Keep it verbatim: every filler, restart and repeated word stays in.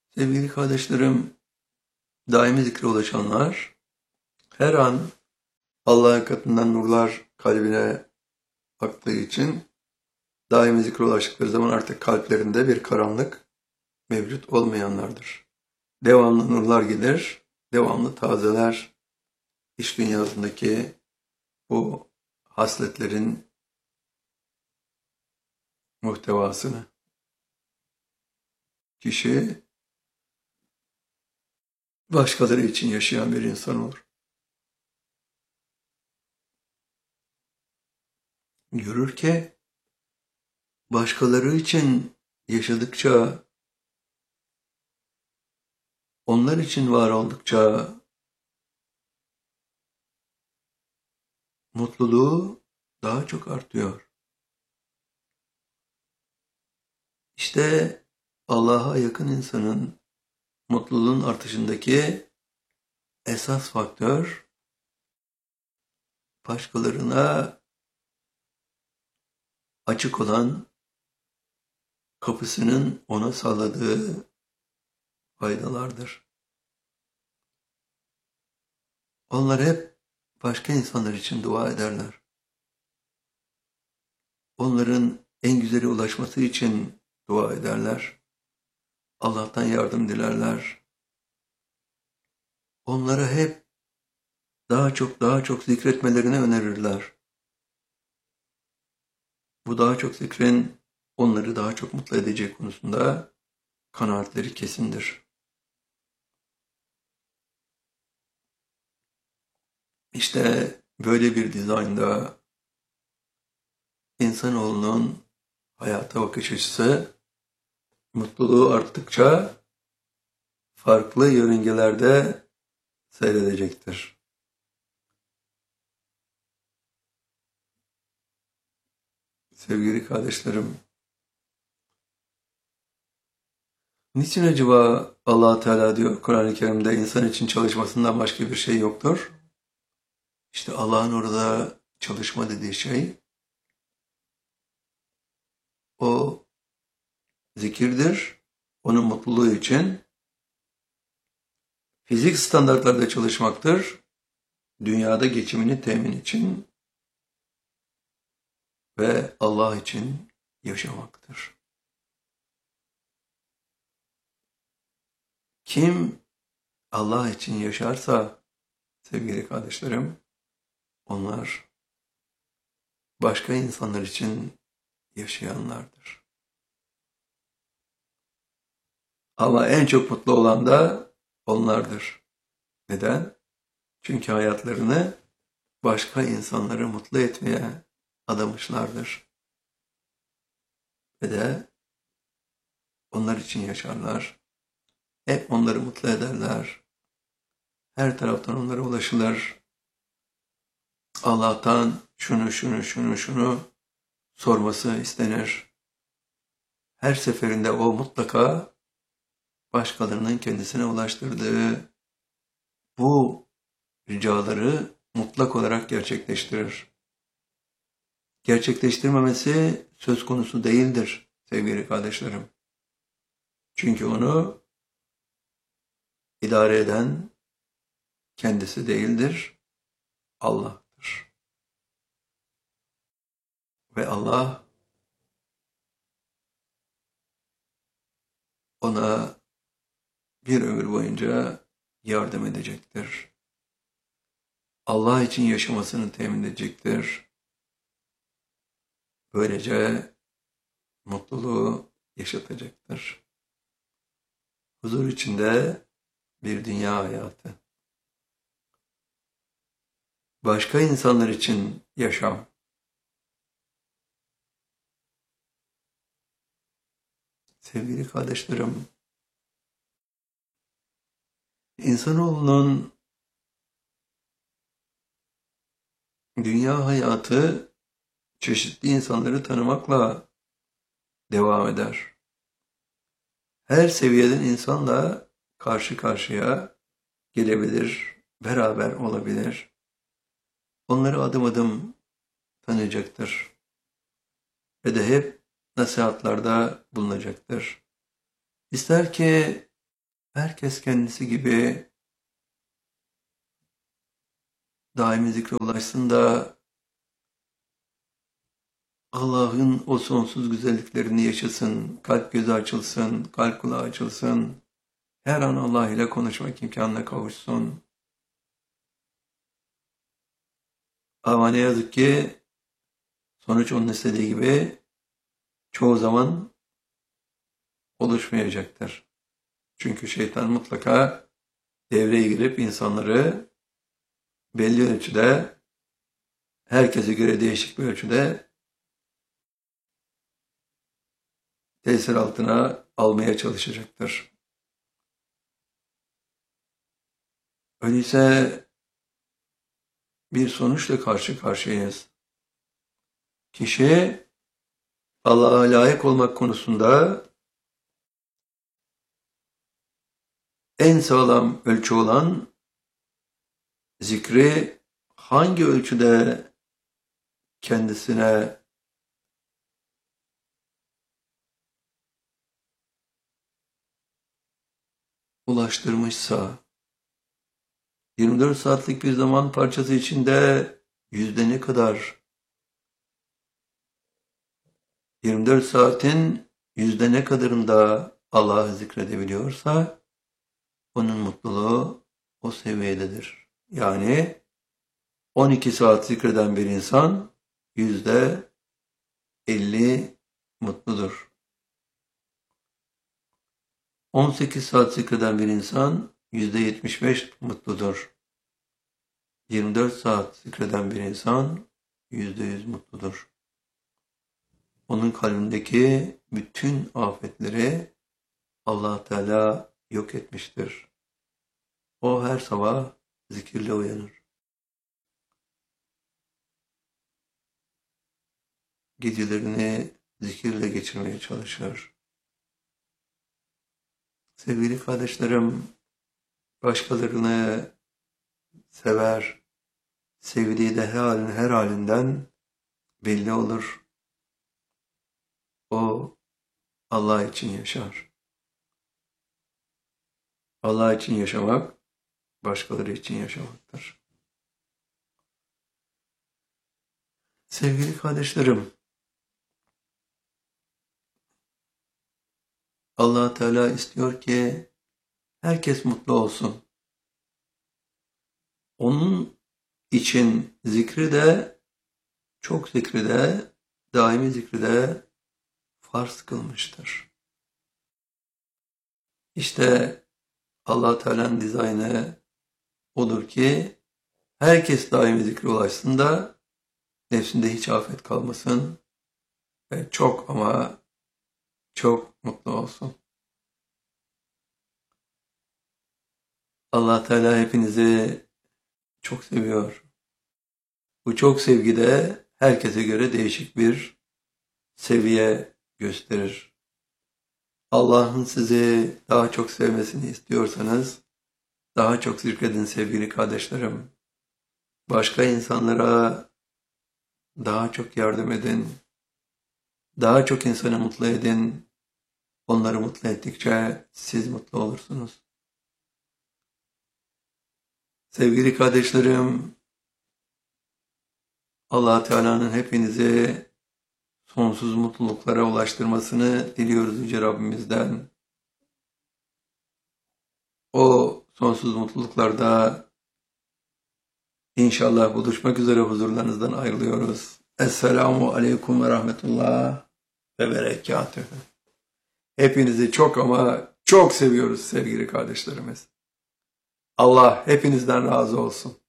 Sevgili kardeşlerim, daimi zikre ulaşanlar, her an Allah katından nurlar kalbine aktığı için daimi zikre ulaştıkları zaman artık kalplerinde bir karanlık mevcut olmayanlardır. Devamlı nurlar gelir, devamlı tazeler iç dünyasındaki bu hasletlerin muhtevasını. Kişi başkaları için yaşayan bir insan olur. Görür ki başkaları için yaşadıkça, onlar için var oldukça mutluluğu daha çok artıyor. İşte Allah'a yakın insanın mutluluğun artışındaki esas faktör, başkalarına açık olan kapısının ona sağladığı faydalardır. Onlar hep başka insanlar için dua ederler. Onların en güzeli ulaşması için dua ederler. Allah'tan yardım dilerler. Onlara hep daha çok daha çok zikretmelerini önerirler. Bu daha çok zikrin onları daha çok mutlu edeceği konusunda kanaatleri kesindir. İşte böyle bir dizaynda insanoğlunun hayata bakış açısı mutluluğu arttıkça farklı yörüngelerde seyredecektir. Sevgili kardeşlerim, niçin acaba Allah Teala diyor Kur'an-ı Kerim'de insan için çalışmasından başka bir şey yoktur? İşte Allah'ın orada çalışma dediği şey o zikirdir. Onun mutluluğu için fizik standartlarda çalışmaktır. Dünyada geçimini temin için ve Allah için yaşamaktır. Kim Allah için yaşarsa sevgili kardeşlerim, onlar başka insanlar için yaşayanlardır. Ama en çok mutlu olan da onlardır. Neden? Çünkü hayatlarını başka insanları mutlu etmeye adamışlardır. Ve de onlar için yaşarlar. Hep onları mutlu ederler. Her taraftan onlara ulaşılır. Allah'tan şunu şunu şunu şunu sorması istenir. Her seferinde o mutlaka başkalarının kendisine ulaştırdığı bu ricaları mutlak olarak gerçekleştirir. Gerçekleştirmemesi söz konusu değildir sevgili kardeşlerim. Çünkü onu idare eden kendisi değildir, Allah'tır. Ve Allah ona bir ömür boyunca yardım edecektir. Allah için yaşamasını temin edecektir. Böylece mutluluğu yaşatacaktır. Huzur içinde bir dünya hayatı. Başka insanlar için yaşam. Sevgili kardeşlerim, insanoğlunun dünya hayatı çeşitli insanları tanımakla devam eder. Her seviyeden insanla karşı karşıya gelebilir, beraber olabilir. Onları adım adım tanıyacaktır. Ve de hep nasihatlarda bulunacaktır. İster ki herkes kendisi gibi daimi zikre ulaşsın da Allah'ın o sonsuz güzelliklerini yaşasın, kalp gözü açılsın, kalp kulağı açılsın, her an Allah ile konuşmak imkanına kavuşsun. Ama ne yazık ki sonuç onun istediği gibi çoğu zaman oluşmayacaktır. Çünkü şeytan mutlaka devreye girip insanları belli ölçüde, herkese göre değişik bir ölçüde tesir altına almaya çalışacaktır. Öyleyse bir sonuçla karşı karşıyayız. Kişi Allah'a layık olmak konusunda en sağlam ölçü olan zikri hangi ölçüde kendisine ulaştırmışsa, yirmi dört saatlik bir zaman parçası içinde yüzde ne kadar, yirmi dört saatin yüzde ne kadarında Allah'ı zikredebiliyorsa, onun mutluluğu o seviyededir. Yani on iki saat zikreden bir insan yüzde elli mutludur. on sekiz saat zikreden bir insan yüzde yetmiş beş mutludur. yirmi dört saat zikreden bir insan yüzde yüz mutludur. Onun kalbindeki bütün afetleri Allah Teala yok etmiştir. O her sabah zikirle uyanır. Gecelerini zikirle geçirmeye çalışır. Sevgili kardeşlerim, başkalarını sever, sevdiği de her halin her halinden belli olur. O Allah için yaşar. Allah için yaşamak, başkaları için yaşamaktır. Sevgili kardeşlerim, Allah Teala istiyor ki herkes mutlu olsun. Onun için zikri de, çok zikri de, daimi zikri de farz kılmıştır. İşte Allah Teala'nın dizaynı odur ki herkes daimi zikre ulaşsın da nefsinde hiç afet kalmasın ve çok ama çok mutlu olsun. Allah Teala hepinizi çok seviyor. Bu çok sevgi de herkese göre değişik bir seviye gösterir. Allah'ın sizi daha çok sevmesini istiyorsanız daha çok zikredin sevgili kardeşlerim. Başka insanlara daha çok yardım edin. Daha çok insanı mutlu edin. Onları mutlu ettikçe siz mutlu olursunuz. Sevgili kardeşlerim, Allah Teala'nın hepinizi sonsuz mutluluklara ulaştırmasını diliyoruz Yüce Rabbimizden. O sonsuz mutluluklarda inşallah buluşmak üzere huzurlarınızdan ayrılıyoruz. Esselamu Aleyküm ve Rahmetullah ve Berekatühü. Hepinizi çok ama çok seviyoruz sevgili kardeşlerimiz. Allah hepinizden razı olsun.